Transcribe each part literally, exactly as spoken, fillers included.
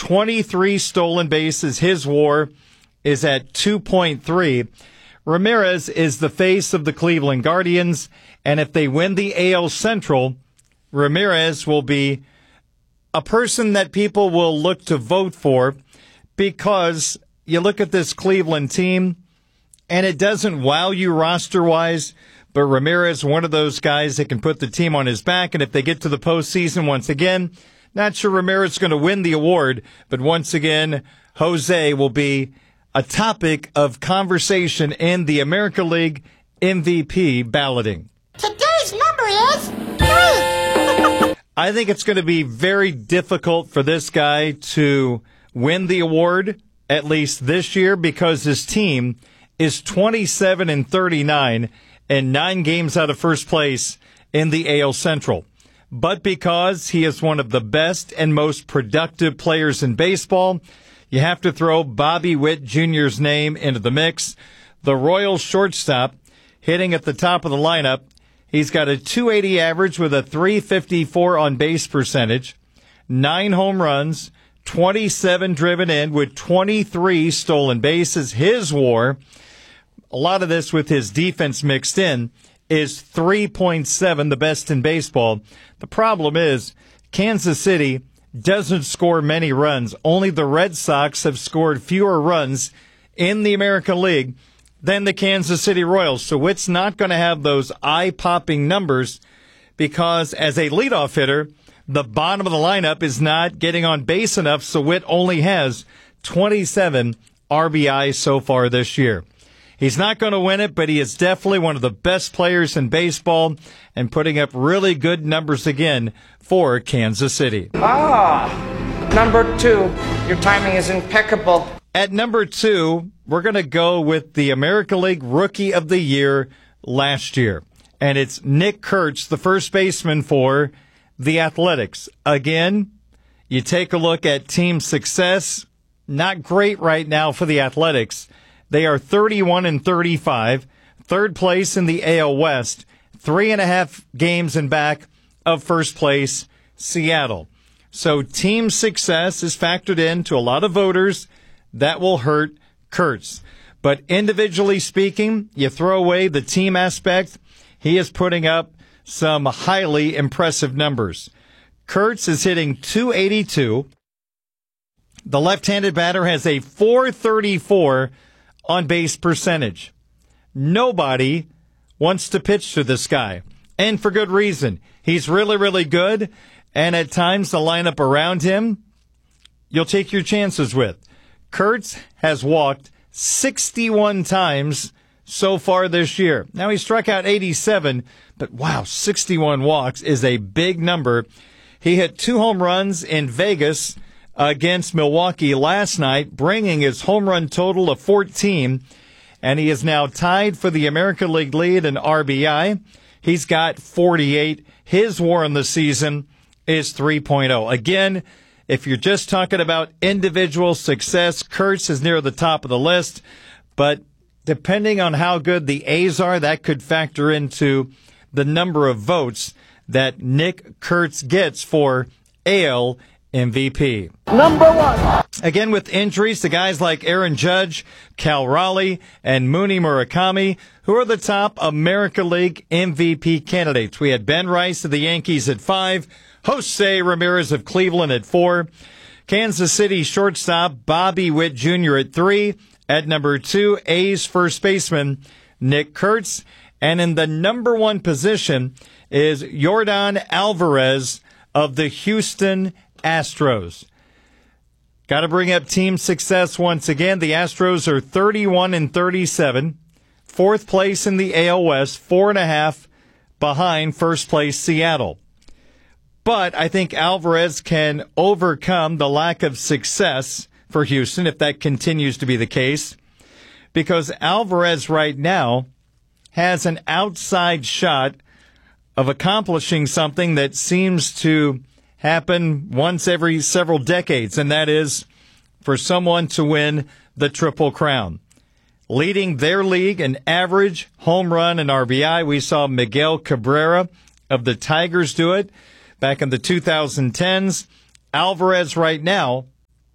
twenty-three stolen bases. His WAR is at two point three. Ramirez is the face of the Cleveland Guardians, and if they win the A L Central, Ramirez will be a person that people will look to vote for, because you look at this Cleveland team, and it doesn't wow you roster-wise, but Ramirez, one of those guys that can put the team on his back, and if they get to the postseason once again, not sure Ramirez is going to win the award, but once again, Jose will be a topic of conversation in the American League M V P balloting. Today's number is three. I think it's going to be very difficult for this guy to win the award, at least this year, because his team is twenty-seven and thirty-nine and nine games out of first place in the A L Central. But because he is one of the best and most productive players in baseball, you have to throw Bobby Witt Junior's name into the mix. The Royals shortstop, hitting at the top of the lineup. He's got a two eighty average with a three fifty-four on-base percentage, nine home runs, twenty-seven driven in with twenty-three stolen bases. His WAR, a lot of this with his defense mixed in, is three point seven, the best in baseball. The problem is Kansas City doesn't score many runs. Only the Red Sox have scored fewer runs in the American League than the Kansas City Royals. So Witt's not going to have those eye-popping numbers because as a leadoff hitter, the bottom of the lineup is not getting on base enough, so Witt only has twenty-seven R B Is so far this year. He's not going to win it, but he is definitely one of the best players in baseball and putting up really good numbers again for Kansas City. Ah, number two. Your timing is impeccable. At number two, we're going to go with the American League Rookie of the Year last year. And it's Nick Kurtz, the first baseman for the Athletics. Again, you take a look at team success. Not great right now for the Athletics. They are thirty-one and thirty-five, third place in the A L West, three and a half games in back of first place, Seattle. So team success is factored into a lot of voters. That will hurt Kurtz. But individually speaking, you throw away the team aspect, he is putting up some highly impressive numbers. Kurtz is hitting two eighty-two. The left-handed batter has a four thirty-four on-base percentage. Nobody wants to pitch to this guy, and for good reason. He's really, really good, and at times the lineup around him, you'll take your chances with. Kurtz has walked sixty-one times so far this year. Now, he struck out eighty-seven, but wow, sixty-one walks is a big number. He hit two home runs in Vegas against Milwaukee last night, bringing his home run total to fourteen, and he is now tied for the American League lead in R B I. He's got forty-eight. His WAR in the season is three point oh. Again, if you're just talking about individual success, Kurtz is near the top of the list, but depending on how good the A's are, that could factor into the number of votes that Nick Kurtz gets for A L M V P. Number one. Again, with injuries to guys like Aaron Judge, Cal Raleigh, and Mooney Murakami, who are the top American League M V P candidates. We had Ben Rice of the Yankees at five, Jose Ramirez of Cleveland at four, Kansas City shortstop Bobby Witt Junior at three, at number two, A's first baseman Nick Kurtz, and in the number one position is Yordan Alvarez of the Houston Astros. Got to bring up team success once again. The Astros are thirty-one and thirty-seven, fourth place in the A L West, four and a half behind first place Seattle. But I think Alvarez can overcome the lack of success for Houston if that continues to be the case, because Alvarez right now has an outside shot of accomplishing something that seems to happen once every several decades, and that is for someone to win the Triple Crown. Leading their league in average, home run, and R B I, we saw Miguel Cabrera of the Tigers do it back in the two thousand tens. Alvarez right now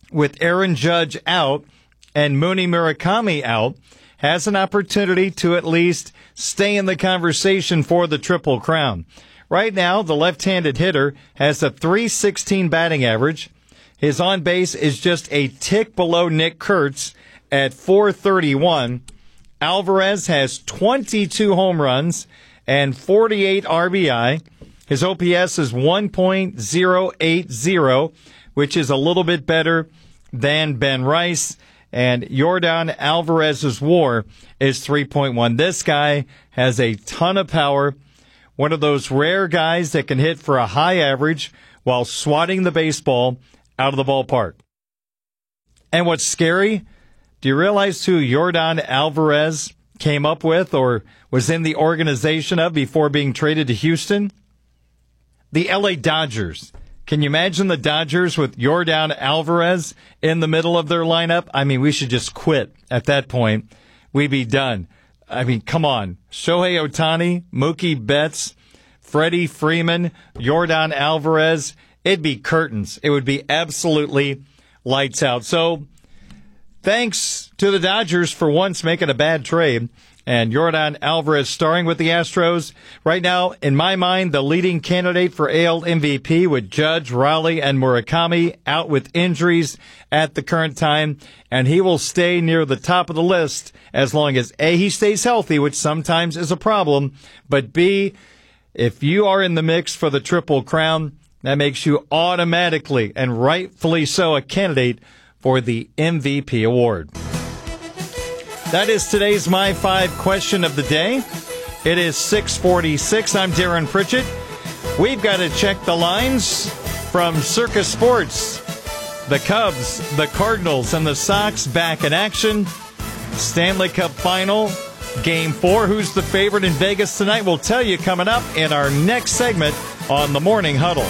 with Aaron Judge out and Mooney Murakami out, has an opportunity to at least stay in the conversation for the Triple Crown. Right now, the left-handed hitter has a three sixteen batting average. His on-base is just a tick below Nick Kurtz at four thirty-one. Alvarez has twenty-two home runs and forty-eight R B I. His O P S is one point oh eight oh, which is a little bit better than Ben Rice. And Yordan Alvarez's WAR is three point one. This guy has a ton of power. One of those rare guys that can hit for a high average while swatting the baseball out of the ballpark. And what's scary, do you realize who Yordan Alvarez came up with or was in the organization of before being traded to Houston? The L A Dodgers. Can you imagine the Dodgers with Yordan Alvarez in the middle of their lineup? I mean, we should just quit at that point. We'd be done. I mean, come on. Shohei Ohtani, Mookie Betts, Freddie Freeman, Yordan Alvarez. It'd be curtains. It would be absolutely lights out. So thanks to the Dodgers for once making a bad trade. And Yordan Alvarez starring with the Astros. Right now, in my mind, the leading candidate for A L M V P with Judge, Raleigh, and Murakami out with injuries at the current time. And he will stay near the top of the list as long as A, he stays healthy, which sometimes is a problem, but B, if you are in the mix for the Triple Crown, that makes you automatically and rightfully so a candidate for the M V P award. That is today's My Five question of the day. It is six forty-six. I'm Darren Pritchett. We've got to check the lines from Circus Sports. The Cubs, the Cardinals, and the Sox back in action. Stanley Cup Final, Game four. Who's the favorite in Vegas tonight? We'll tell you coming up in our next segment on the Morning Huddle.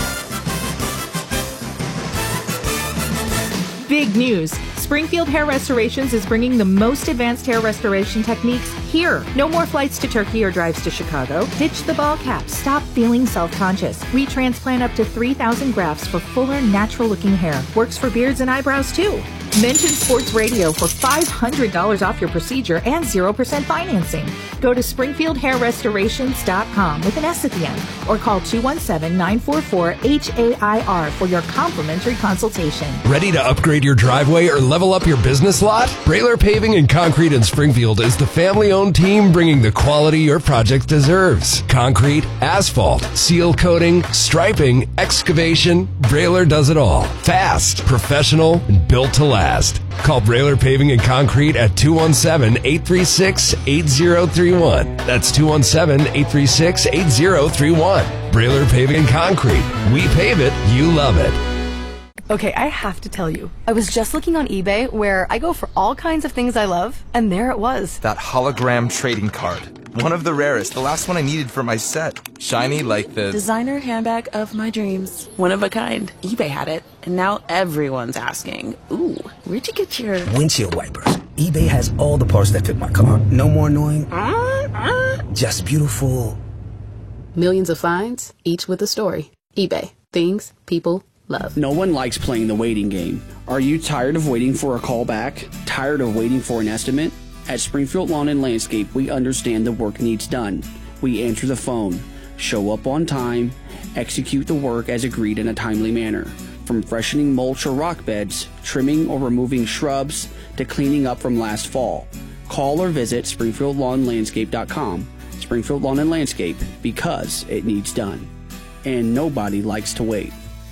Big news. Springfield Hair Restorations is bringing the most advanced hair restoration techniques here. No more flights to Turkey or drives to Chicago. Ditch the ball cap. Stop feeling self-conscious. We transplant up to three thousand grafts for fuller, natural-looking hair. Works for beards and eyebrows, too. Mention Sports Radio for five hundred dollars off your procedure and zero percent financing. Go to springfield hair restorations dot com with an S at the end or call two one seven, nine four four, H A I R for your complimentary consultation. Ready to upgrade your driveway or level up your business lot? Brailer Paving and Concrete in Springfield is the family-owned team bringing the quality your project deserves. Concrete, asphalt, seal coating, striping, excavation, Brailer does it all. Fast, professional, and built to last. Call Brailer Paving and Concrete at two one seven, eight three six, eight zero three one. That's two one seven, eight three six, eight zero three one. Brailer Paving and Concrete. We pave it, you love it. Okay, I have to tell you, I was just looking on eBay where I go for all kinds of things I love, and there it was. That hologram trading card. One of the rarest, the last one I needed for my set. Shiny like the designer handbag of my dreams. One of a kind. eBay had it, and now everyone's asking, ooh, where'd you get your windshield wipers? eBay has all the parts that fit my car. No more annoying, uh, uh. just beautiful. Millions of finds, each with a story. eBay. Things people love. No one likes playing the waiting game. Are you tired of waiting for a call back? Tired of waiting for an estimate? At Springfield Lawn and Landscape, we understand the work needs done. We answer the phone, show up on time, execute the work as agreed in a timely manner. From freshening mulch or rock beds, trimming or removing shrubs, to cleaning up from last fall. Call or visit springfield lawn landscape dot com. Springfield Lawn and Landscape, because it needs done. And nobody likes to wait.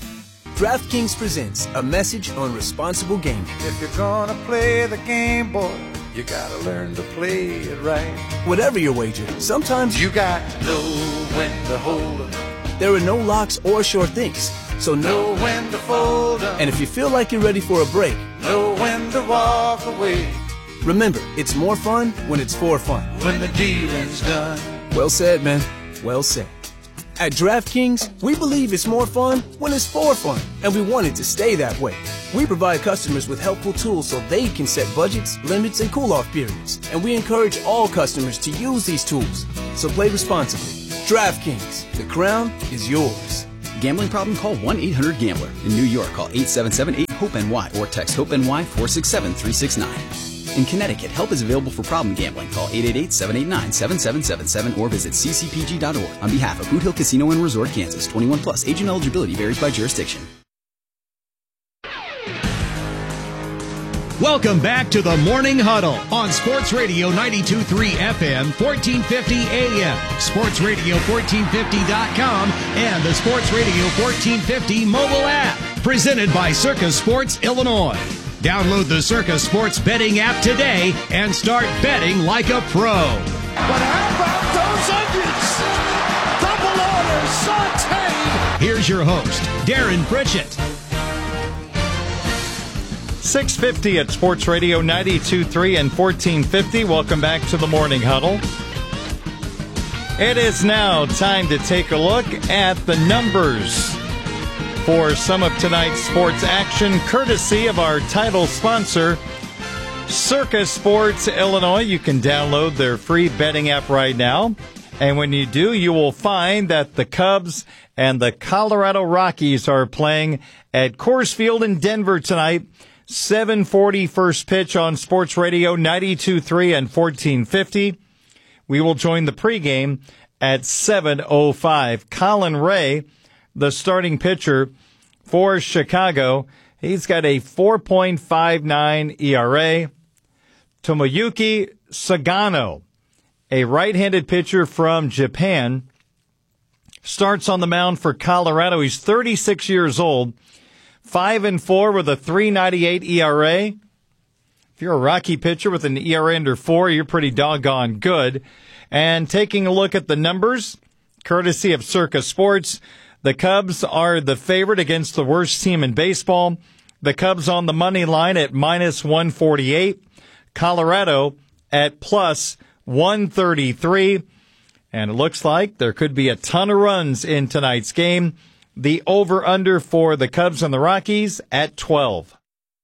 DraftKings presents a message on responsible gaming. If you're gonna play the game, boy, you gotta learn to play it right. Whatever your wager, sometimes you got to know when to hold 'em. There are no locks or sure things, so know when to fold 'em. And if you feel like you're ready for a break, know when to walk away. Remember, it's more fun when it's for fun. When the dealing's done. Well said, man. Well said. At DraftKings, we believe it's more fun when it's for fun, and we want it to stay that way. We provide customers with helpful tools so they can set budgets, limits, and cool-off periods, and we encourage all customers to use these tools. So play responsibly. DraftKings, the crown is yours. Gambling problem? Call one eight hundred gambler. In New York, call eight seven seven eight HOPE-NY or text HOPE-NY four six seven three six nine. In Connecticut, help is available for problem gambling. Call eight eight eight, seven eight nine, seven seven seven seven or visit c c p g dot org. On behalf of Boot Hill Casino and Resort, Kansas, twenty-one plus. Age and eligibility varies by jurisdiction. Welcome back to the Morning Huddle on Sports Radio ninety-two point three F M, fourteen fifty A M, sports radio fourteen fifty dot com, and the Sports Radio fourteen fifty mobile app. Presented by Circus Sports Illinois. Download the Circus Sports betting app today and start betting like a pro. But how about those onions? Double order sauteed. Here's your host, Darren Pritchett. six fifty at Sports Radio ninety-two point three and fourteen fifty. Welcome back to the Morning Huddle. It is now time to take a look at the numbers for some of tonight's sports action, courtesy of our title sponsor, Circus Sports Illinois. You can download their free betting app right now. And when you do, you will find that the Cubs and the Colorado Rockies are playing at Coors Field in Denver tonight. seven forty first pitch on Sports Radio ninety-two point three and fourteen fifty. We will join the pregame at seven oh five. Colin Ray, the starting pitcher for Chicago, he's got a four point five nine E R A. Tomoyuki Sagano, a right-handed pitcher from Japan, starts on the mound for Colorado. He's thirty-six years old, five and four with a three ninety-eight E R A. If you're a Rocky pitcher with an E R A under four, you're pretty doggone good. And taking a look at the numbers, courtesy of Circus Sports, the Cubs are the favorite against the worst team in baseball. The Cubs on the money line at minus one forty-eight. Colorado at plus one thirty-three. And it looks like there could be a ton of runs in tonight's game. The over-under for the Cubs and the Rockies at twelve.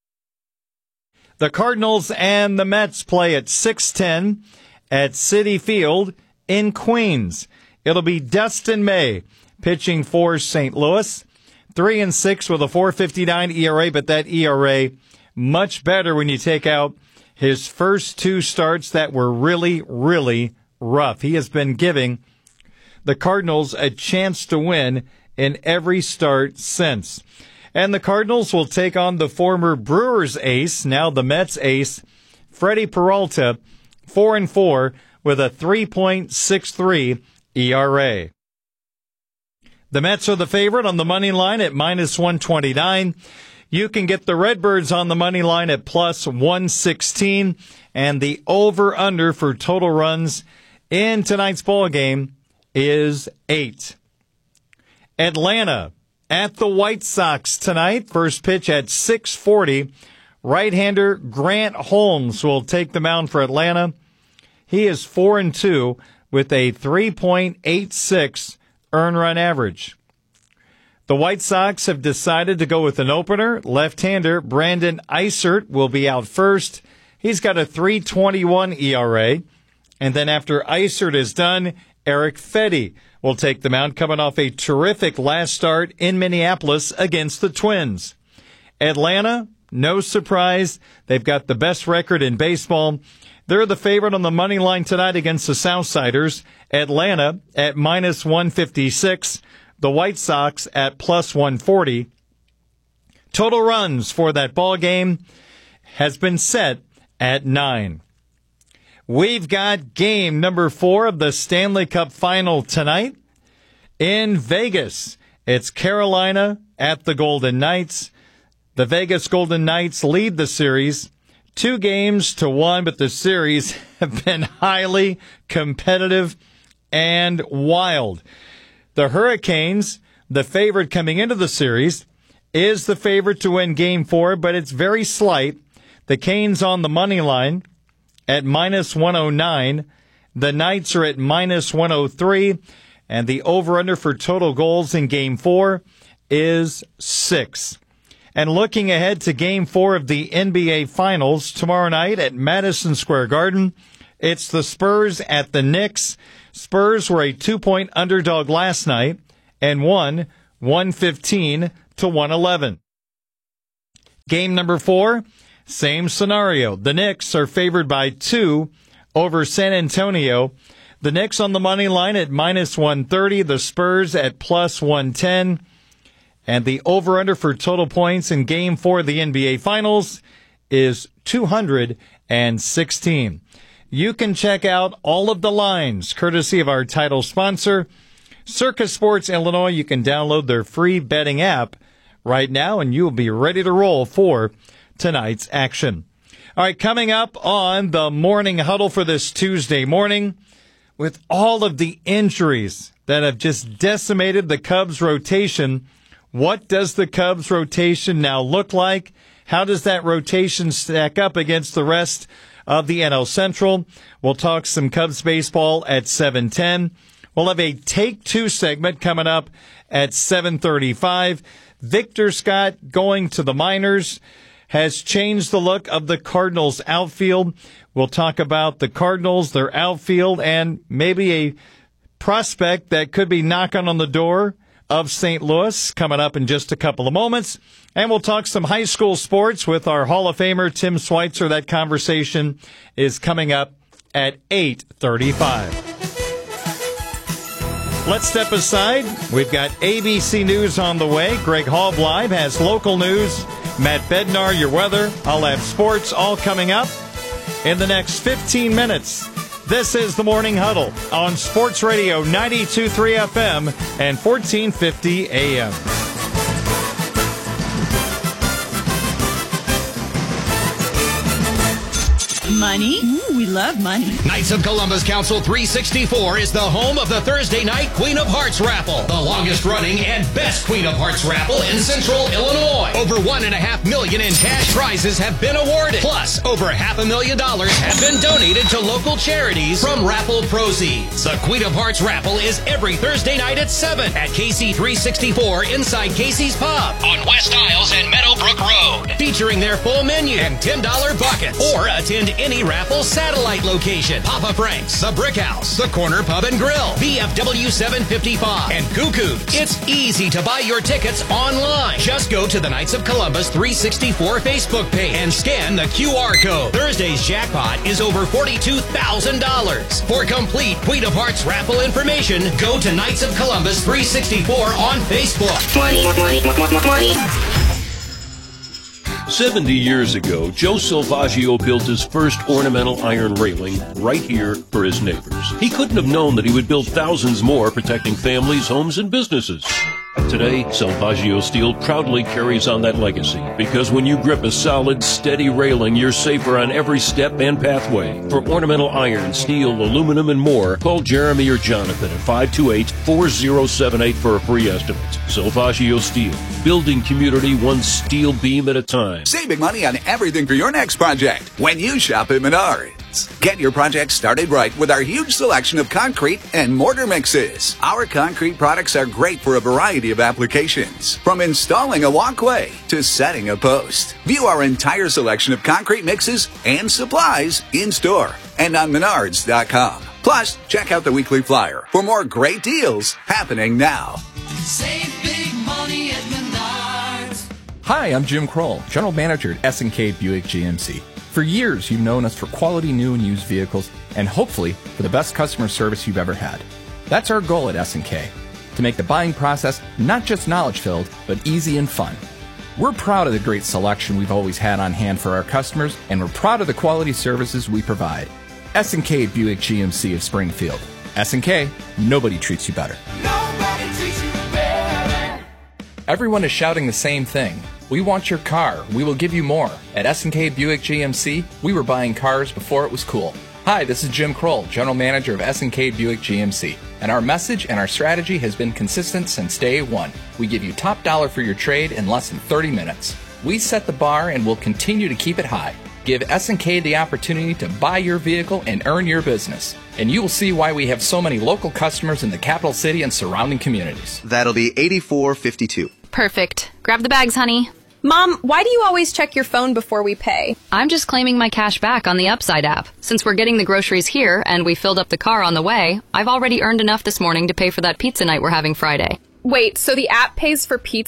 The Cardinals and the Mets play at six ten at Citi Field in Queens. It'll be Dustin May pitching for Saint Louis. Three and six with a four fifty-nine E R A, but that E R A much better when you take out his first two starts that were really, really rough. He has been giving the Cardinals a chance to win in every start since. And the Cardinals will take on the former Brewers ace, now the Mets ace, Freddie Peralta, four and four with a three point six three E R A. The Mets are the favorite on the money line at minus one twenty-nine. You can get the Redbirds on the money line at plus one sixteen, and the over-under for total runs in tonight's ball game is eight. Atlanta at the White Sox tonight. First pitch at six forty. Right-hander Grant Holmes will take the mound for Atlanta. He is four and two with a three point eight six earn run average. The White Sox have decided to go with an opener. Left-hander Brandon Eisert will be out first. He's got a three twenty-one E R A. And then after Eisert is done, Eric Fedde will take the mound, coming off a terrific last start in Minneapolis against the Twins. Atlanta, no surprise, they've got the best record in baseball. They're the favorite on the money line tonight against the Southsiders. Atlanta at minus one fifty-six. The White Sox at plus one forty. Total runs for that ball game has been set at nine. We've got game number four of the Stanley Cup Final tonight in Vegas. It's Carolina at the Golden Knights. The Vegas Golden Knights lead the series two games to one, but the series have been highly competitive and wild. The Hurricanes, the favorite coming into the series, is the favorite to win game four, but it's very slight. The Canes on the money line at minus one oh nine. The Knights are at minus one oh three. And the over-under for total goals in game four is six. And looking ahead to game four of the N B A Finals tomorrow night at Madison Square Garden, it's the Spurs at the Knicks. Spurs were a two-point underdog last night and won one fifteen to one eleven. Game number four, same scenario. The Knicks are favored by two over San Antonio. The Knicks on the money line at minus one thirty. The Spurs at plus one ten. And the over-under for total points in Game four of the N B A Finals is two hundred sixteen. You can check out all of the lines, courtesy of our title sponsor, Circa Sports Illinois. You can download their free betting app right now, and you will be ready to roll for tonight's action. All right, coming up on the Morning Huddle for this Tuesday morning, with all of the injuries that have just decimated the Cubs rotation, what does the Cubs rotation now look like? How does that rotation stack up against the rest of the N L Central? We'll talk some Cubs baseball at seven ten. We'll have a Take Two segment coming up at seven thirty-five. Victor Scott going to the minors has changed the look of the Cardinals outfield. We'll talk about the Cardinals, their outfield, and maybe a prospect that could be knocking on the door of Saint Louis coming up in just a couple of moments. And we'll talk some high school sports with our Hall of Famer, Tim Schweitzer. That conversation is coming up at eight thirty-five. Let's step aside. We've got A B C News on the way. Greg Halbleib has local news. Matt Bednar, your weather. I'll have sports all coming up in the next fifteen minutes. This is the Morning Huddle on Sports Radio ninety-two point three F M and fourteen fifty A M. Money? Ooh, we love money. Knights of Columbus Council three sixty-four is the home of the Thursday night Queen of Hearts raffle, the longest running and best Queen of Hearts raffle in Central Illinois. Over one and a half million in cash prizes have been awarded. Plus, over half a million dollars have been donated to local charities from raffle proceeds. The Queen of Hearts raffle is every Thursday night at seven at K C three sixty-four inside Casey's Pub on West Isles and Meadowbrook Road, featuring their full menu and ten dollar buckets. Or attend any raffle satellite location. Papa Frank's, the Brick House, the Corner Pub and Grill, V F W seven fifty-five, and Cuckoo's. It's easy to buy your tickets online. Just go to the Knights of Columbus three sixty-four Facebook page and scan the Q R code. Thursday's jackpot is over forty-two thousand dollars. For complete Queen of Hearts raffle information, go to Knights of Columbus three sixty-four on Facebook. Money, money, money, money. seventy years ago, Joe Salvaggio built his first ornamental iron railing right here for his neighbors. He couldn't have known that he would build thousands more, protecting families, homes, and businesses. Today, Salvaggio Steel proudly carries on that legacy, because when you grip a solid, steady railing, you're safer on every step and pathway. For ornamental iron, steel, aluminum, and more, call Jeremy or Jonathan at five two eight, four zero seven eight for a free estimate. Salvaggio Steel, building community one steel beam at a time. Saving money on everything for your next project when you shop at Menards. Get your project started right with our huge selection of concrete and mortar mixes. Our concrete products are great for a variety of applications, from installing a walkway to setting a post. View our entire selection of concrete mixes and supplies in store and on menards dot com. Plus, check out the weekly flyer for more great deals happening now. Save big money at Menards. Hi, I'm Jim Kroll, General Manager at S and K Buick G M C. For years, you've known us for quality new and used vehicles, and hopefully for the best customer service you've ever had. That's our goal at S and K, to make the buying process not just knowledge-filled, but easy and fun. We're proud of the great selection we've always had on hand for our customers, and we're proud of the quality services we provide. S and K Buick G M C of Springfield. S and K, nobody treats you better. Nobody treats you better. Everyone is shouting the same thing. We want your car. We will give you more. At S and K Buick G M C, we were buying cars before it was cool. Hi, this is Jim Kroll, General Manager of S and K Buick G M C. And our message and our strategy has been consistent since day one. We give you top dollar for your trade in less than thirty minutes. We set the bar and will continue to keep it high. Give S and K the opportunity to buy your vehicle and earn your business. And you will see why we have so many local customers in the capital city and surrounding communities. That'll be eighty-four fifty-two. Perfect. Grab the bags, honey. Mom, why do you always check your phone before we pay? I'm just claiming my cash back on the Upside app. Since we're getting the groceries here and we filled up the car on the way, I've already earned enough this morning to pay for that pizza night we're having Friday. Wait, so the app pays for pizza?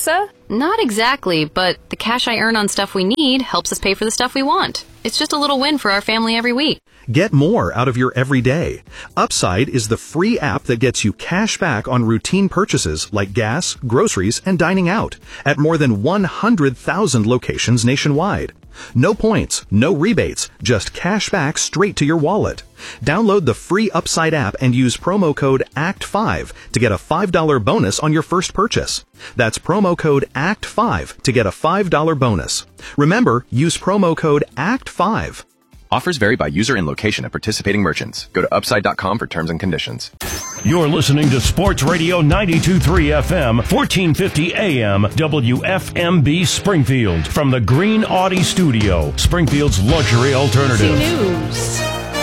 Not exactly, but the cash I earn on stuff we need helps us pay for the stuff we want. It's just a little win for our family every week. Get more out of your everyday. Upside is the free app that gets you cash back on routine purchases like gas, groceries, and dining out at more than one hundred thousand locations nationwide. No points, no rebates, just cash back straight to your wallet. Download the free Upside app and use promo code A C T five to get a five dollars bonus on your first purchase. That's promo code A C T five to get a five dollars bonus. Remember, use promo code A C T five. Offers vary by user and location at participating merchants. Go to upside dot com for terms and conditions. You're listening to Sports Radio ninety-two point three F M, fourteen fifty A M, W F M B Springfield. From the Green Audi Studio, Springfield's luxury alternative. News.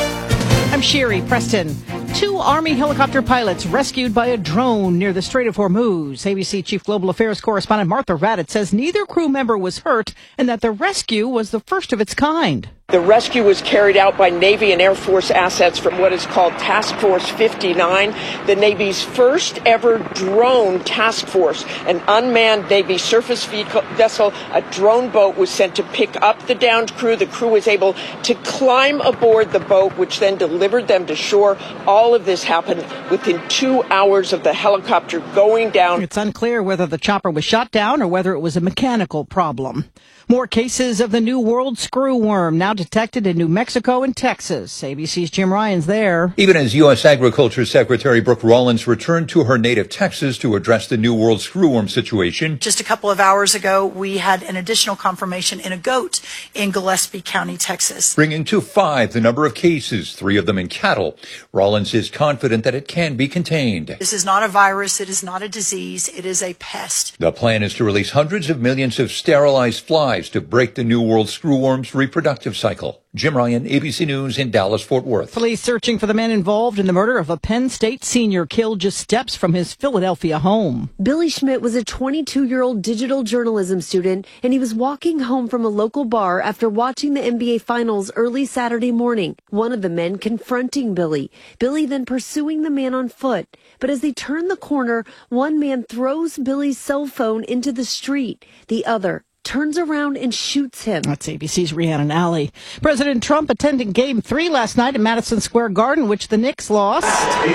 I'm Sherry Preston. Two Army helicopter pilots rescued by a drone near the Strait of Hormuz. A B C Chief Global Affairs correspondent Martha Raddatz says neither crew member was hurt and that the rescue was the first of its kind. The rescue was carried out by Navy and Air Force assets from what is called Task Force fifty-nine, the Navy's first ever drone task force. An unmanned Navy surface vessel, a drone boat, was sent to pick up the downed crew. The crew was able to climb aboard the boat, which then delivered them to shore. All of this happened within two hours of the helicopter going down. It's unclear whether the chopper was shot down or whether it was a mechanical problem. More cases of the New World screwworm now detected in New Mexico and Texas. A B C's Jim Ryan's there. Even as U S Agriculture Secretary Brooke Rollins returned to her native Texas to address the New World screwworm situation. Just a couple of hours ago, we had an additional confirmation in a goat in Gillespie County, Texas. Bringing to five the number of cases, three of them in cattle. Rollins is confident that it can be contained. This is not a virus. It is not a disease. It is a pest. The plan is to release hundreds of millions of sterilized flies to break the New World screwworm's reproductive cycle. Jim Ryan, A B C News in Dallas-Fort Worth. Police searching for the man involved in the murder of a Penn State senior killed just steps from his Philadelphia home. Billy Schmidt was a twenty-two-year-old digital journalism student, and he was walking home from a local bar after watching the N B A Finals early Saturday morning. One of the men confronting Billy. Billy then pursuing the man on foot. But as they turn the corner, one man throws Billy's cell phone into the street. The other turns around and shoots him. That's A B C's Rhiannon Alley. President Trump attending Game three last night at Madison Square Garden, which the Knicks lost.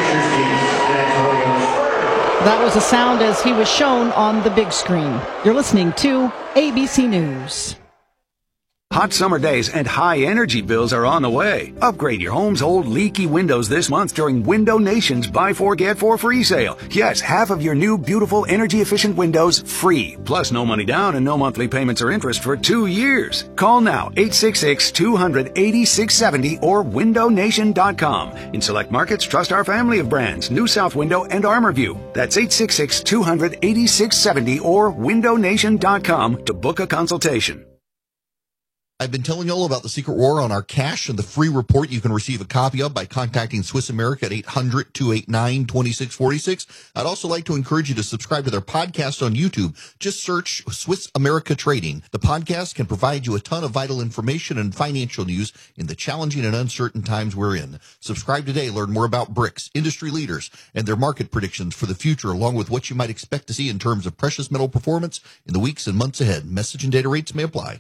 That was the sound as he was shown on the big screen. You're listening to A B C News. Hot summer days and high energy bills are on the way. Upgrade your home's old leaky windows this month during Window Nation's Buy Four Get Four free sale. Yes, half of your new beautiful energy efficient windows free. Plus no money down and no monthly payments or interest for two years. Call now eight six six, two hundred, eighty-six seventy or window nation dot com. In select markets, trust our family of brands, New South Window and ArmorView. That's eight six six, two hundred, eighty-six seventy or window nation dot com to book a consultation. I've been telling you all about the Secret War on our cash and the free report you can receive a copy of by contacting Swiss America at eight hundred, two eight nine, two six four six. I'd also like to encourage you to subscribe to their podcast on YouTube. Just search Swiss America Trading. The podcast can provide you a ton of vital information and financial news in the challenging and uncertain times we're in. Subscribe today. Learn more about B R I C S, industry leaders, and their market predictions for the future, along with what you might expect to see in terms of precious metal performance in the weeks and months ahead. Message and data rates may apply.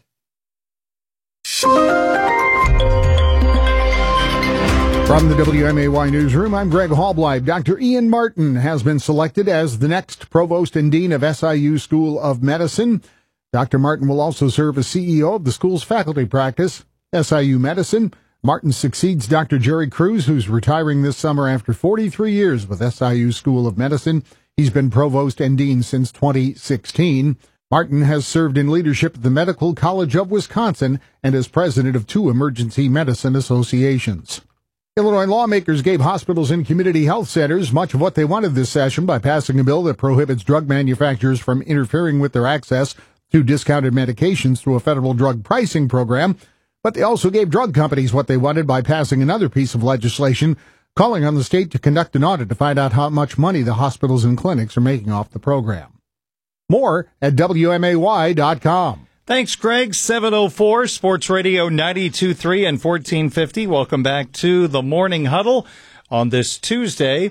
From the W M A Y Newsroom, I'm Greg Hallbleib. Doctor Ian Martin has been selected as the next Provost and Dean of S I U School of Medicine. Doctor Martin will also serve as C E O of the school's faculty practice, S I U Medicine. Martin succeeds Doctor Jerry Cruz, who's retiring this summer after forty-three years with S I U School of Medicine. He's been Provost and Dean since twenty sixteen. Martin has served in leadership at the Medical College of Wisconsin and as president of two emergency medicine associations. Illinois lawmakers gave hospitals and community health centers much of what they wanted this session by passing a bill that prohibits drug manufacturers from interfering with their access to discounted medications through a federal drug pricing program. But they also gave drug companies what they wanted by passing another piece of legislation calling on the state to conduct an audit to find out how much money the hospitals and clinics are making off the program. More at W M A Y dot com. Thanks, Greg. seven oh four, Sports Radio ninety-two point three and fourteen fifty. Welcome back to the Morning Huddle on this Tuesday,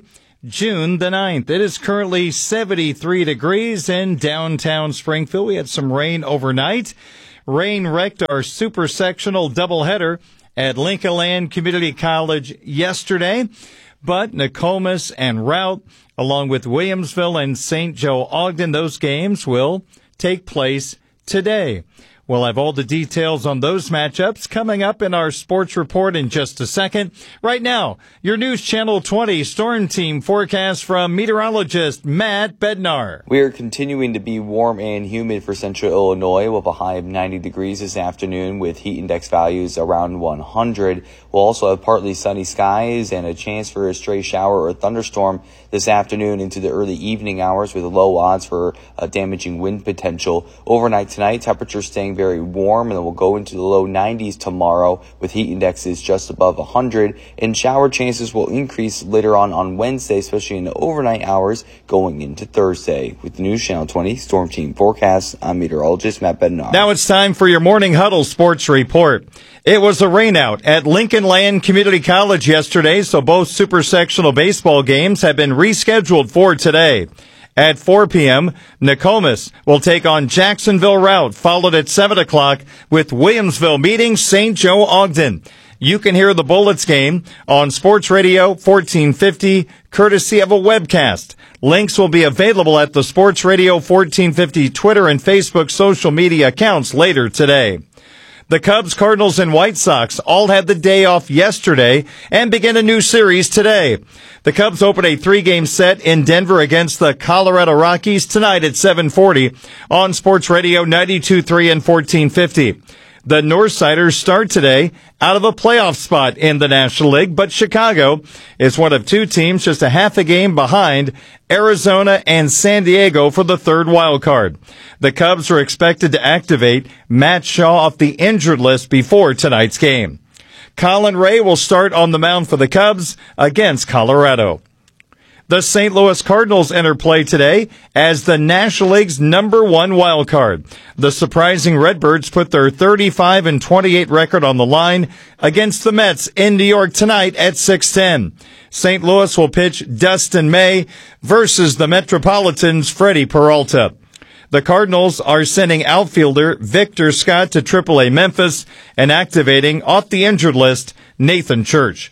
June the ninth. It is currently seventy-three degrees in downtown Springfield. We had some rain overnight. Rain wrecked our super sectional doubleheader at Lincoln Land Community College yesterday, but Nokomis and Routt, along with Williamsville and Saint Joe Ogden, those games will take place today. We'll have all the details on those matchups coming up in our sports report in just a second. Right now, your News Channel twenty Storm Team forecast from meteorologist Matt Bednar. We are continuing to be warm and humid for central Illinois with a high of ninety degrees this afternoon with heat index values around one hundred. We'll also have partly sunny skies and a chance for a stray shower or thunderstorm this afternoon into the early evening hours with low odds for a damaging wind potential. Overnight tonight, temperatures staying very warm, and then we'll go into the low nineties tomorrow with heat indexes just above one hundred, and shower chances will increase later on on Wednesday, especially in the overnight hours going into Thursday. With the News Channel twenty Storm Team forecast, I'm meteorologist Matt Bednar. Now it's time for your Morning Huddle Sports Report. It was a rainout at Lincoln Land Community College yesterday, so both super sectional baseball games have been rescheduled for today. At four p.m., Nokomis will take on Jacksonville Routt, followed at seven o'clock with Williamsville meeting Saint Joe Ogden. You can hear the Bullets game on Sports Radio fourteen fifty, courtesy of a webcast. Links will be available at the Sports Radio fourteen fifty Twitter and Facebook social media accounts later today. The Cubs, Cardinals, and White Sox all had the day off yesterday and begin a new series today. The Cubs open a three-game set in Denver against the Colorado Rockies tonight at seven forty on Sports Radio ninety-two point three and fourteen fifty. The Northsiders start today out of a playoff spot in the National League, but Chicago is one of two teams just a half a game behind Arizona and San Diego for the third wild card. The Cubs are expected to activate Matt Shaw off the injured list before tonight's game. Colin Ray will start on the mound for the Cubs against Colorado. The Saint Louis Cardinals enter play today as the National League's number one wild card. The surprising Redbirds put their thirty-five and twenty-eight record on the line against the Mets in New York tonight at six ten. Saint Louis will pitch Dustin May versus the Metropolitans' Freddie Peralta. The Cardinals are sending outfielder Victor Scott to triple A Memphis and activating off the injured list Nathan Church.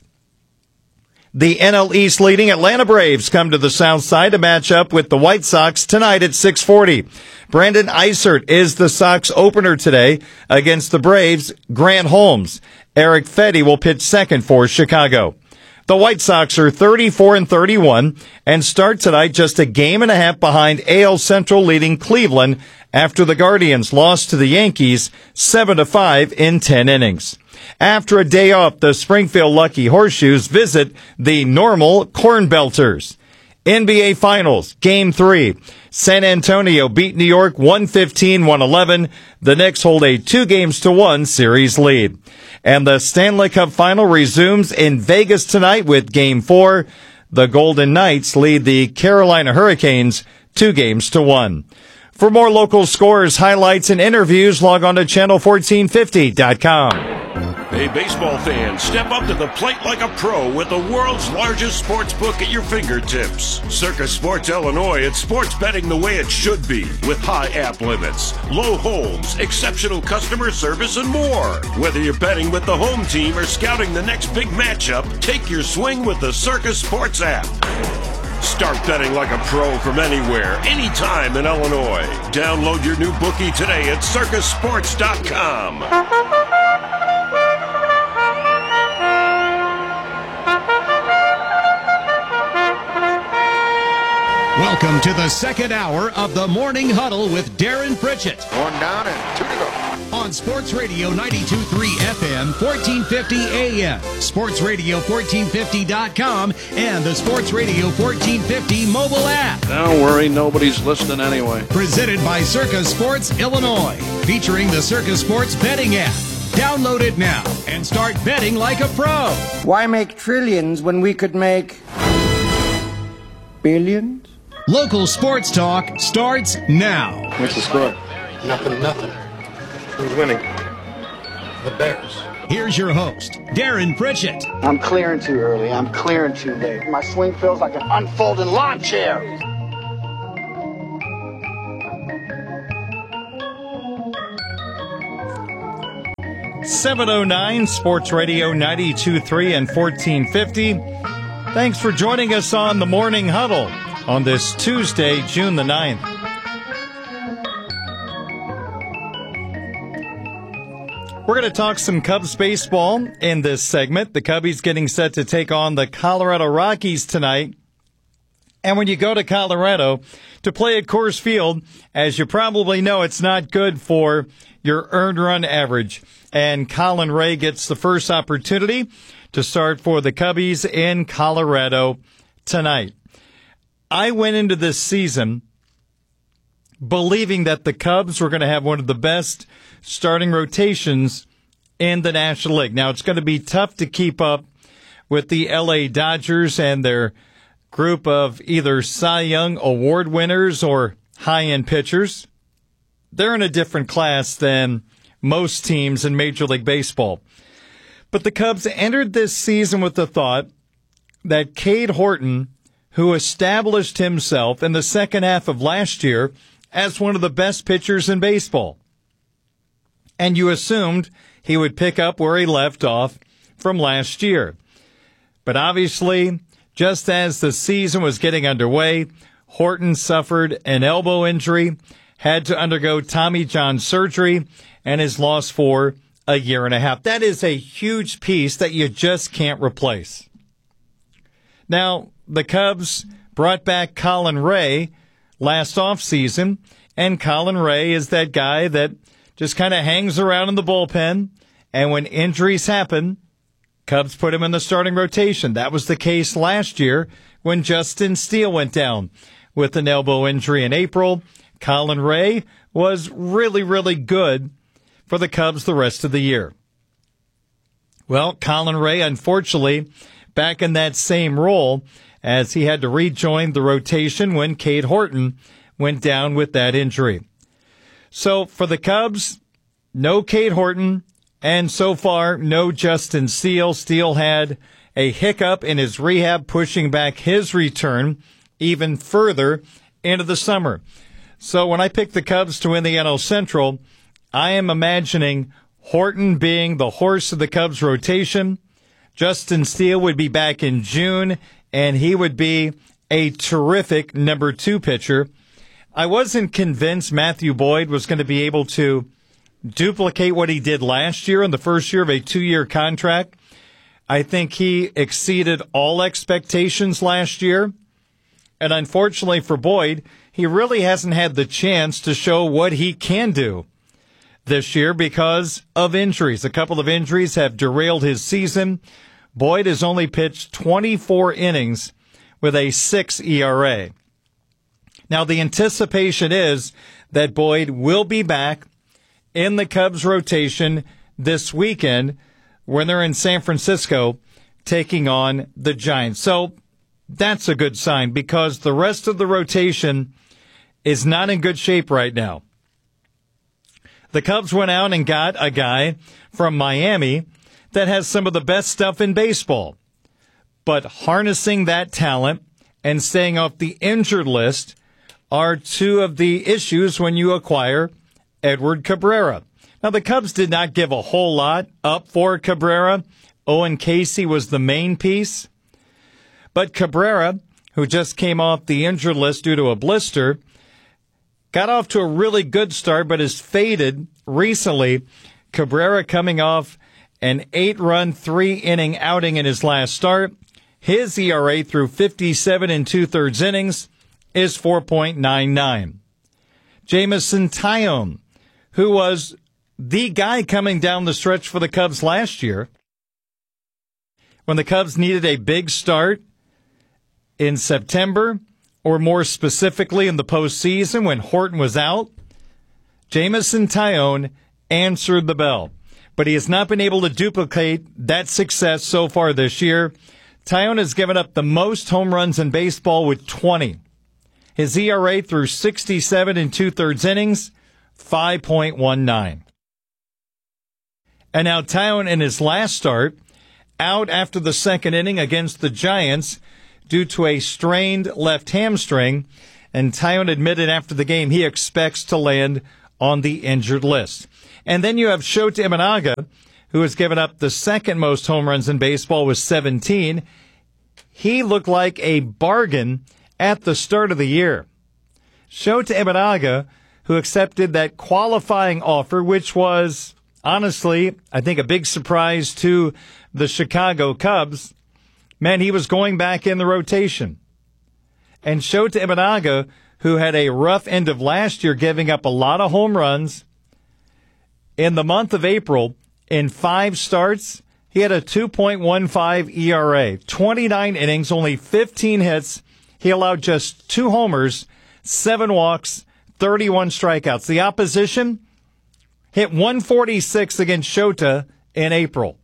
The N L East leading Atlanta Braves come to the South Side to match up with the White Sox tonight at six forty. Brandon Eisert is the Sox opener today against the Braves' Grant Holmes. Eric Fetty will pitch second for Chicago. The White Sox are thirty-four and thirty-one and start tonight just a game and a half behind A L Central leading Cleveland after the Guardians lost to the Yankees seven to five in ten innings. After a day off, the Springfield Lucky Horseshoes visit the Normal Corn Belters. N B A Finals, Game three. San Antonio beat New York one fifteen to one eleven. The Knicks hold a two games to one series lead. And the Stanley Cup Final resumes in Vegas tonight with Game four. The Golden Knights lead the Carolina Hurricanes two games to one. For more local scores, highlights, and interviews, log on to channel fourteen fifty dot com. Hey, baseball fans, step up to the plate like a pro with the world's largest sports book at your fingertips. Circus Sports Illinois, it's sports betting the way it should be, with high app limits, low holds, exceptional customer service, and more. Whether you're betting with the home team or scouting the next big matchup, take your swing with the Circus Sports app. Start betting like a pro from anywhere, anytime in Illinois. Download your new bookie today at circus sports dot com. Welcome to the second hour of the Morning Huddle with Darren Pritchett. One down and two to go. On Sports Radio ninety-two point three F M, fourteen fifty A M, Sports Radio fourteen fifty dot com, and the Sports Radio fourteen fifty mobile app. Don't worry, nobody's listening anyway. Presented by Circus Sports Illinois, featuring the Circus Sports betting app. Download it now and start betting like a pro. Why make trillions when we could make billions? Local sports talk starts now. What's the score? Nothing, nothing. Who's winning? the Bears. Here's your host, Darren Pritchett. I'm clearing too early. I'm clearing too late. My swing feels like an unfolding lawn chair. seven oh nine Sports Radio ninety-two point three and fourteen fifty. Thanks for joining us on the Morning Huddle on this Tuesday, June the ninth. We're going to talk some Cubs baseball in this segment. The Cubbies getting set to take on the Colorado Rockies tonight. And when you go to Colorado to play at Coors Field, as you probably know, it's not good for your earned run average. And Colin Ray gets the first opportunity to start for the Cubbies in Colorado tonight. I went into this season believing that the Cubs were going to have one of the best starting rotations in the National League. Now, it's going to be tough to keep up with the L A Dodgers and their group of either Cy Young award winners or high-end pitchers. They're in a different class than most teams in Major League Baseball. But the Cubs entered this season with the thought that Cade Horton, who established himself in the second half of last year as one of the best pitchers in baseball, and you assumed he would pick up where he left off from last year. But obviously, just as the season was getting underway, Horton suffered an elbow injury, had to undergo Tommy John surgery, and is lost for a year and a half. That is a huge piece that you just can't replace. Now, the Cubs brought back Colin Ray last offseason, and Colin Ray is that guy that just kind of hangs around in the bullpen, and when injuries happen, Cubs put him in the starting rotation. That was the case last year when Justin Steele went down with an elbow injury in April. Colin Ray was really, really good for the Cubs the rest of the year. Well, Colin Ray, unfortunately, back in that same role as he had to rejoin the rotation when Cade Horton went down with that injury. So for the Cubs, no Cade Horton, and so far, no Justin Steele. Steele had a hiccup in his rehab, pushing back his return even further into the summer. So when I picked the Cubs to win the N L Central, I am imagining Horton being the horse of the Cubs rotation. Justin Steele would be back in June, and he would be a terrific number two pitcher. I wasn't convinced Matthew Boyd was going to be able to duplicate what he did last year in the first year of a two-year contract. I think he exceeded all expectations last year. And unfortunately for Boyd, he really hasn't had the chance to show what he can do this year because of injuries. A couple of injuries have derailed his season. Boyd has only pitched twenty-four innings with a six E R A. Now, the anticipation is that Boyd will be back in the Cubs rotation this weekend when they're in San Francisco taking on the Giants. So that's a good sign because the rest of the rotation is not in good shape right now. The Cubs went out and got a guy from Miami that has some of the best stuff in baseball. But harnessing that talent and staying off the injured list are two of the issues when you acquire Edward Cabrera. Now, the Cubs did not give a whole lot up for Cabrera. Owen Casey was the main piece. But Cabrera, who just came off the injured list due to a blister, got off to a really good start, but has faded recently. Cabrera coming off an eight-run, three-inning outing in his last start. His E R A through fifty-seven and two-thirds innings is four point nine nine. Jameson Taillon, who was the guy coming down the stretch for the Cubs last year, when the Cubs needed a big start in September, or more specifically in the postseason when Horton was out, Jameson Taillon answered the bell. But he has not been able to duplicate that success so far this year. Taillon has given up the most home runs in baseball with twenty. His E R A through sixty-seven and two-thirds innings, five point one nine. And now Taillon in his last start, out after the second inning against the Giants due to a strained left hamstring. And Taillon admitted after the game he expects to land on the injured list. And then you have Shota Imanaga, who has given up the second most home runs in baseball with seventeen. He looked like a bargain at the start of the year. Shota Imanaga, who accepted that qualifying offer, which was, honestly, I think a big surprise to the Chicago Cubs, meant he was going back in the rotation. And Shota Imanaga, who had a rough end of last year, giving up a lot of home runs, in the month of April, in five starts, he had a two point one five E R A, twenty-nine innings, only fifteen hits. He allowed just two homers, seven walks, thirty-one strikeouts. The opposition hit one forty-six against Shota in April.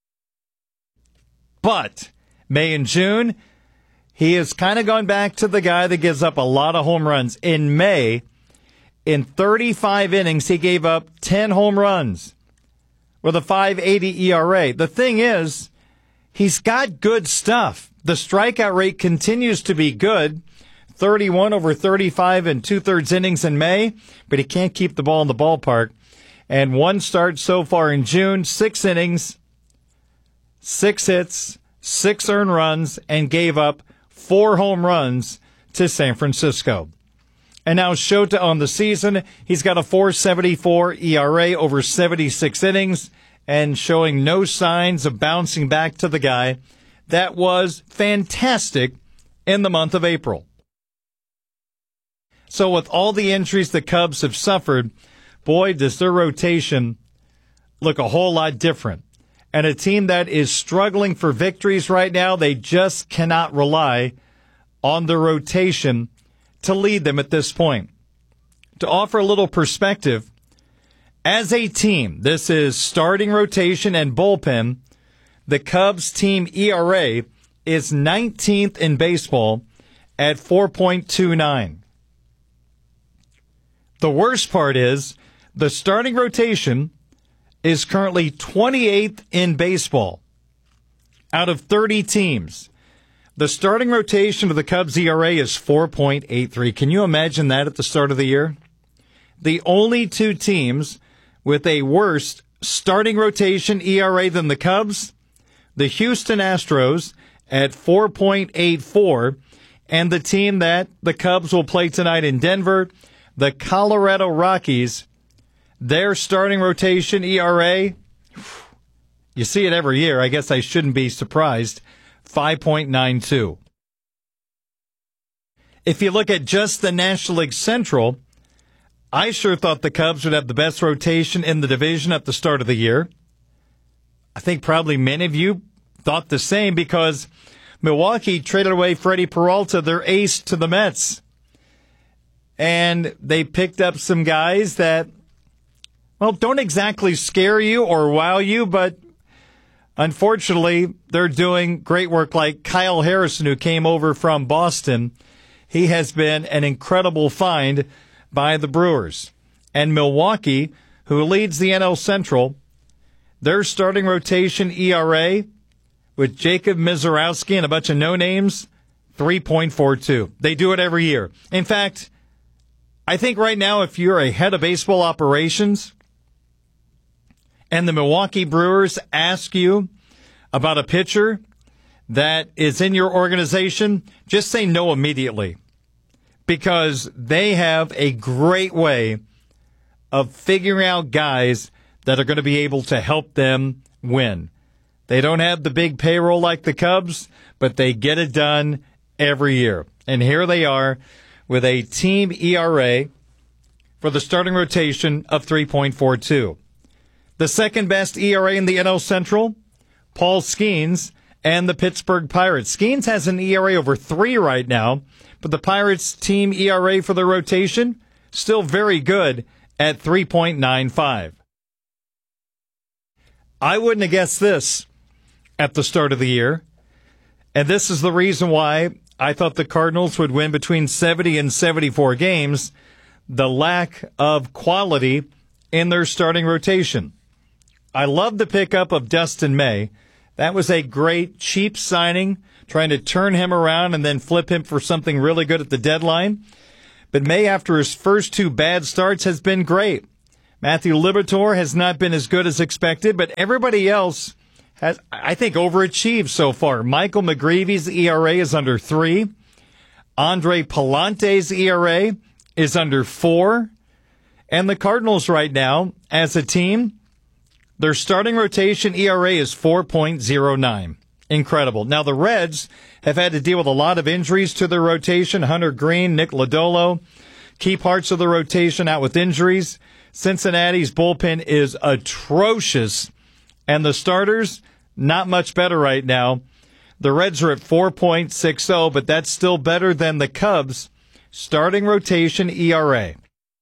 But May and June, he has kind of gone back to the guy that gives up a lot of home runs. In May, in thirty-five innings, he gave up ten home runs with a five eighty E R A. The thing is, he's got good stuff. The strikeout rate continues to be good, thirty-one over thirty-five and two-thirds innings in May, but he can't keep the ball in the ballpark. And one start so far in June, six innings, six hits, six earned runs, and gave up four home runs to San Francisco. And now Shota on the season, he's got a four seventy-four E R A over seventy-six innings and showing no signs of bouncing back to the guy that was fantastic in the month of April. So with all the injuries the Cubs have suffered, boy, does their rotation look a whole lot different. And a team that is struggling for victories right now, they just cannot rely on the rotation to lead them at this point. To offer a little perspective, as a team, this is starting rotation and bullpen, the Cubs team E R A is nineteenth in baseball at four point two nine. The worst part is the starting rotation is currently twenty-eighth in baseball out of thirty teams. The starting rotation of the Cubs E R A is four point eight three. Can you imagine that at the start of the year? The only two teams with a worse starting rotation E R A than the Cubs, the Houston Astros at four point eight four, and the team that the Cubs will play tonight in Denver, the Colorado Rockies, their starting rotation E R A, you see it every year. I guess I shouldn't be surprised. five point nine two. If you look at just the National League Central, I sure thought the Cubs would have the best rotation in the division at the start of the year. I think probably many of you thought the same because Milwaukee traded away Freddie Peralta, their ace, to the Mets. And they picked up some guys that, well, don't exactly scare you or wow you, but unfortunately, they're doing great work, like Kyle Harrison, who came over from Boston. He has been an incredible find by the Brewers. And Milwaukee, who leads the N L Central, their starting rotation E R A with Jacob Misiorowski and a bunch of no-names, three point four two. They do it every year. In fact, I think right now if you're a head of baseball operations and the Milwaukee Brewers ask you about a pitcher that is in your organization, just say no immediately, because they have a great way of figuring out guys that are going to be able to help them win. They don't have the big payroll like the Cubs, but they get it done every year. And here they are with a team E R A for the starting rotation of three point four two. The second best E R A in the N L Central, Paul Skeens and the Pittsburgh Pirates. Skeens has an E R A over three right now, but the Pirates team E R A for the rotation, still very good at three point nine five. I wouldn't have guessed this at the start of the year, and this is the reason why I thought the Cardinals would win between seventy and seventy-four games, the lack of quality in their starting rotation. I love the pickup of Dustin May. That was a great, cheap signing, trying to turn him around and then flip him for something really good at the deadline. But May, after his first two bad starts, has been great. Matthew Liberatore has not been as good as expected, but everybody else has, I think, overachieved so far. Michael McGreevy's E R A is under three. Andre Palante's E R A is under four. And the Cardinals right now, as a team, their starting rotation E R A is four point oh nine. Incredible. Now, the Reds have had to deal with a lot of injuries to their rotation. Hunter Green, Nick Lodolo, key parts of the rotation out with injuries. Cincinnati's bullpen is atrocious, and the starters, not much better right now. The Reds are at four point six oh, but that's still better than the Cubs' starting rotation E R A.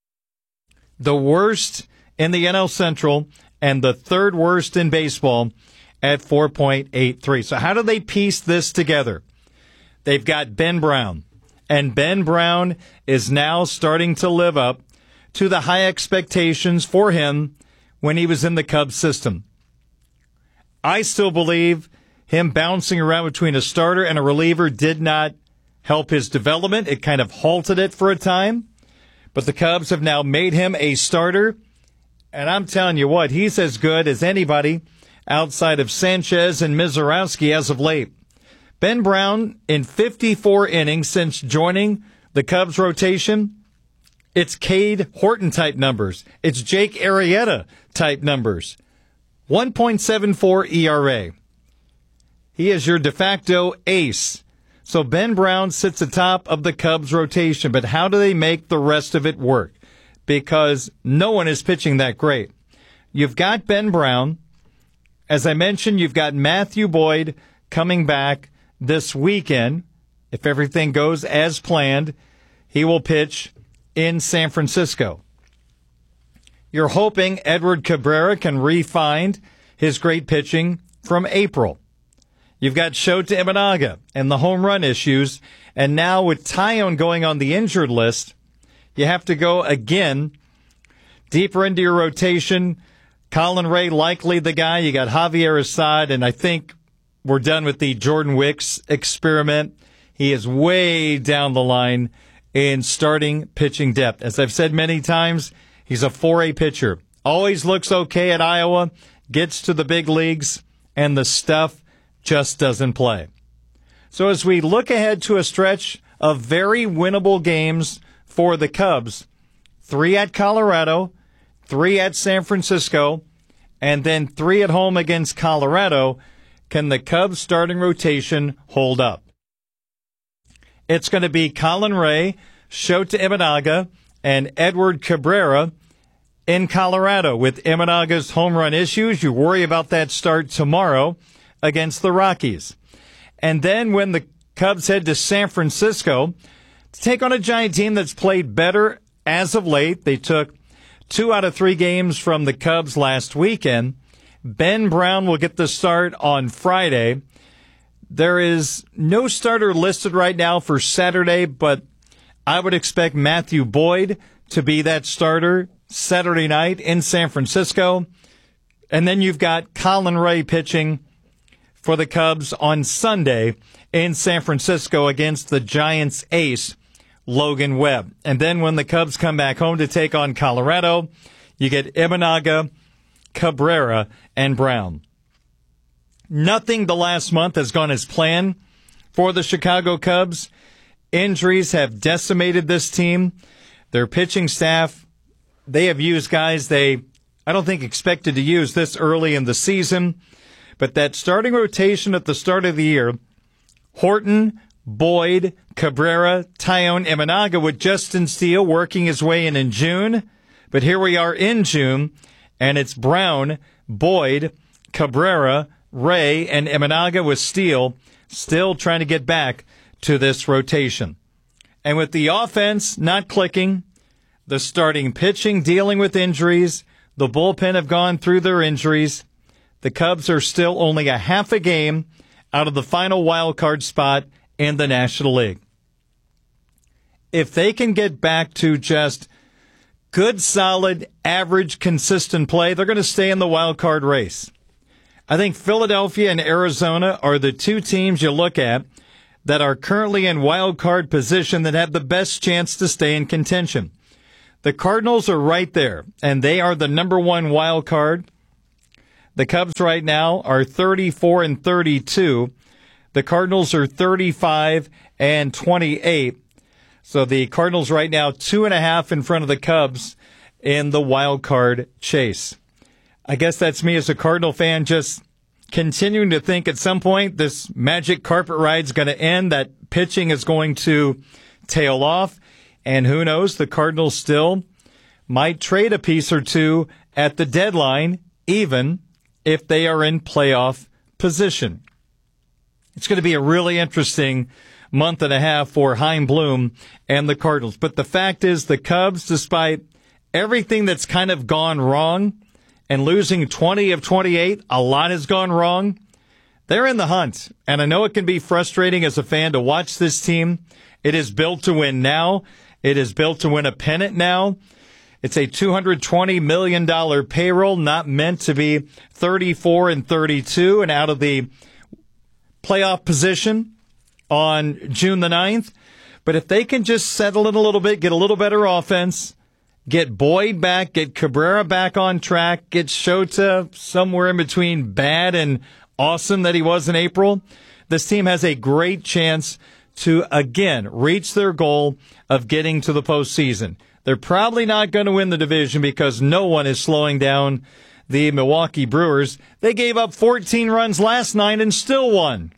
The worst in the N L Central and the third worst in baseball at four point eight three. So how do they piece this together? They've got Ben Brown, and Ben Brown is now starting to live up to the high expectations for him when he was in the Cubs system. I still believe him bouncing around between a starter and a reliever did not help his development. It kind of halted it for a time. But the Cubs have now made him a starter. And I'm telling you what, he's as good as anybody outside of Sanchez and Mizorowski as of late. Ben Brown, in fifty-four innings since joining the Cubs rotation, it's Cade Horton-type numbers. It's Jake Arrieta-type numbers. one point seven four E R A. He is your de facto ace. So Ben Brown sits atop of the Cubs rotation, but how do they make the rest of it work? Because no one is pitching that great. You've got Ben Brown. As I mentioned, you've got Matthew Boyd coming back this weekend. If everything goes as planned, he will pitch in San Francisco. You're hoping Edward Cabrera can re-find his great pitching from April. You've got Shota Imanaga and the home run issues, and now with Taillon going on the injured list, you have to go again deeper into your rotation. Colin Ray likely the guy. You got Javier Assad, and I think we're done with the Jordan Wicks experiment. He is way down the line in starting pitching depth. As I've said many times, he's a four A pitcher. Always looks okay at Iowa, gets to the big leagues, and the stuff just doesn't play. So as we look ahead to a stretch of very winnable games for the Cubs, three at Colorado, three at San Francisco, and then three at home against Colorado, can the Cubs starting rotation hold up? It's going to be Colin Ray, Shota Imanaga, and Edward Cabrera in Colorado. With Imanaga's home run issues, you worry about that start tomorrow against the Rockies. And then when the Cubs head to San Francisco to take on a Giant team that's played better as of late, they took two out of three games from the Cubs last weekend. Ben Brown will get the start on Friday. There is no starter listed right now for Saturday, but I would expect Matthew Boyd to be that starter Saturday night in San Francisco. And then you've got Colin Ray pitching for the Cubs on Sunday in San Francisco against the Giants ace, Logan Webb. And then when the Cubs come back home to take on Colorado, you get Imanaga, Cabrera, and Brown. Nothing the last month has gone as planned for the Chicago Cubs. Injuries have decimated this team. Their pitching staff, they have used guys they, I don't think, expected to use this early in the season. But that starting rotation at the start of the year, Horton, Boyd, Cabrera, Taillon, Imanaga, with Justin Steele working his way in in June. But here we are in June, and it's Brown, Boyd, Cabrera, Ray, and Imanaga with Steele still trying to get back to this rotation. And with the offense not clicking, the starting pitching dealing with injuries, the bullpen have gone through their injuries, the Cubs are still only a half a game out of the final wild card spot in the National League. If they can get back to just good, solid, average, consistent play, they're going to stay in the wild card race. I think Philadelphia and Arizona are the two teams you look at that are currently in wild card position that have the best chance to stay in contention. The Cardinals are right there, and they are the number one wild card. The Cubs right now are thirty-four and thirty-two. The Cardinals are thirty-five and twenty-eight. So the Cardinals right now two and a half in front of the Cubs in the wild card chase. I guess that's me as a Cardinal fan just continuing to think at some point this magic carpet ride is going to end, that pitching is going to tail off, and who knows, the Cardinals still might trade a piece or two at the deadline, even if they are in playoff position. It's going to be a really interesting month and a half for Chaim Bloom and the Cardinals. But the fact is, the Cubs, despite everything that's kind of gone wrong, and losing twenty of twenty-eight, a lot has gone wrong, they're in the hunt. And I know it can be frustrating as a fan to watch this team. It is built to win now. It is built to win a pennant now. It's a two hundred twenty million dollars payroll, not meant to be thirty-four and thirty-two and out of the playoff position on June the ninth. But if they can just settle it a little bit, get a little better offense, get Boyd back, get Cabrera back on track, get Shota somewhere in between bad and awesome that he was in April, this team has a great chance to, again, reach their goal of getting to the postseason. They're probably not going to win the division because no one is slowing down the Milwaukee Brewers. They gave up fourteen runs last night and still won.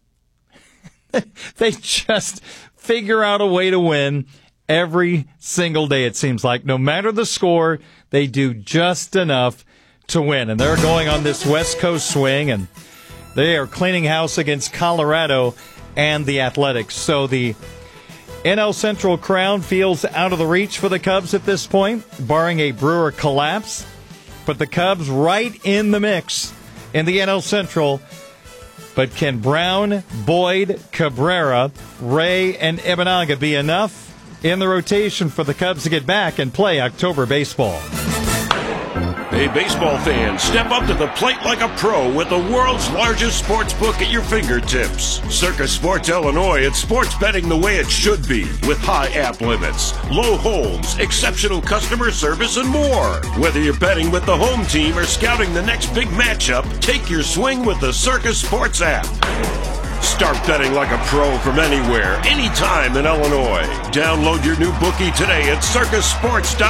They just figure out a way to win every single day, it seems like. No matter the score, they do just enough to win. And they're going on this West Coast swing, and they are cleaning house against Colorado and the Athletics. So the N L Central crown feels out of the reach for the Cubs at this point, barring a Brewer collapse. But the Cubs right in the mix in the N L Central. But can Brown, Boyd, Cabrera, Ray, and Imanaga be enough in the rotation for the Cubs to get back and play October baseball? Hey, baseball fans, step up to the plate like a pro with the world's largest sports book at your fingertips. Circa Sports Illinois, it's sports betting the way it should be, with high app limits, low holds, exceptional customer service, and more. Whether you're betting with the home team or scouting the next big matchup, take your swing with the Circa Sports app. Start betting like a pro from anywhere, anytime in Illinois. Download your new bookie today at circus sports dot